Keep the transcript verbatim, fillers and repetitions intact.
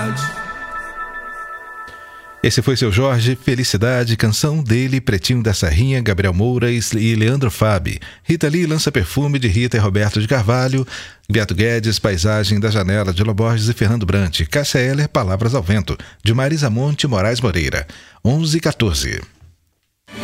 Esse foi seu Jorge, Felicidade, canção dele, Pretinho da Serrinha, Gabriel Moura e Leandro Fabi. Rita Lee lança Perfume, de Rita e Roberto de Carvalho. Beto Guedes, Paisagem da Janela, de Loborges e Fernando Brant. Cássia Eller, Palavras ao Vento, de Marisa Monte Moraes Moreira. onze e quatorze.